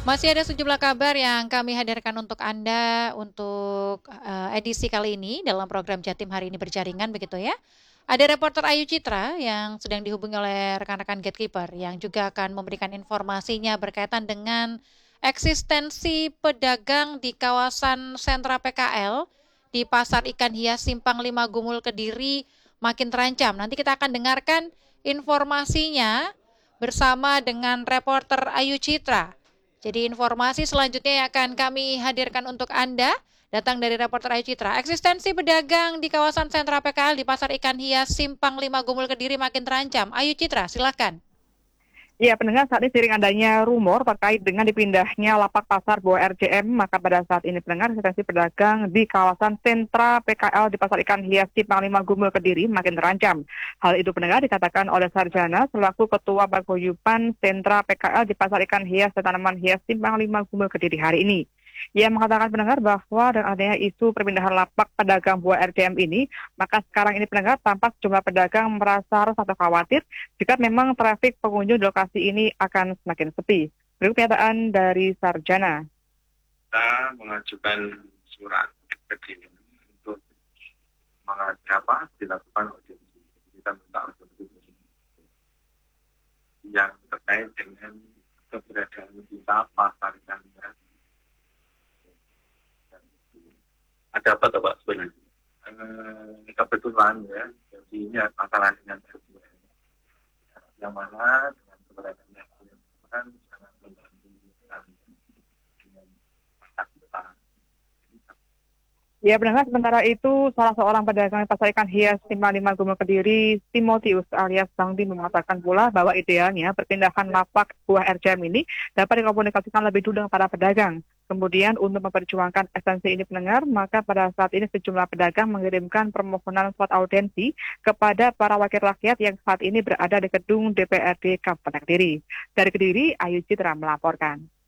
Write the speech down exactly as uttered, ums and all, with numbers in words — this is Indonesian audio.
Masih ada sejumlah kabar yang kami hadirkan untuk Anda untuk eh, edisi kali ini dalam program Jatim Hari Ini Berjaringan begitu ya. Ada reporter Ayu Citra yang sedang dihubungi oleh rekan-rekan Gatekeeper yang juga akan memberikan informasinya berkaitan dengan eksistensi pedagang di kawasan sentra P K L di Pasar Ikan Hias Simpang Lima Gumul Kediri makin terancam. Nanti kita akan dengarkan informasinya bersama dengan reporter Ayu Citra. Jadi informasi selanjutnya yang akan kami hadirkan untuk Anda datang dari reporter Ayu Citra. Eksistensi pedagang di kawasan sentra P K L di Pasar Ikan Hias Simpang Lima Gumul Kediri makin terancam. Ayu Citra, silakan. Ya, pendengar, saat ini sering adanya rumor terkait dengan dipindahnya lapak pasar Buah R J M, maka pada saat ini pendengar eksistensi pedagang di kawasan sentra P K L di Pasar Ikan Hias Simpang Lima Gumul Kediri makin terancam. Hal itu pendengar dikatakan oleh Sarjana selaku Ketua Paguyuban Sentra P K L di Pasar Ikan Hias dan Tanaman Hias Simpang Lima Gumul Kediri hari ini. Ia mengatakan pendengar bahwa dengan adanya isu perpindahan lapak pedagang Buah R J M ini, maka sekarang ini pendengar tampak jumlah pedagang merasa resah atau khawatir jika memang trafik pengunjung di lokasi ini akan semakin sepi. Berikut pernyataan dari Sarjana. Kita mengajukan surat ke untuk mengapa dilakukan audiensi. Kita minta audiensi yang terkait dengan keberadaan kita pasar ikan hias. Ada apa Pak sebenarnya? Eh, kebetulan ya, jadi ini masalah dengan R J M. Yang mana dengan keberadaan R J M kan sangat membantu kami dengan pasar kita. Ya, pendengar, sementara itu salah seorang pedagang Pasar Ikan Hias Simpang Lima Gumul Kediri, Timotius alias Bang Di, mengatakan pula bahwa idealnya perpindahan lapak Buah R J M ini dapat dikomunikasikan lebih dulu dengan para pedagang. Kemudian untuk memperjuangkan esensi ini pendengar, maka pada saat ini sejumlah pedagang mengirimkan permohonan surat audiensi kepada para wakil rakyat yang saat ini berada di gedung D P R D Kabupaten Kediri. Dari Kediri, Ayu Citra melaporkan.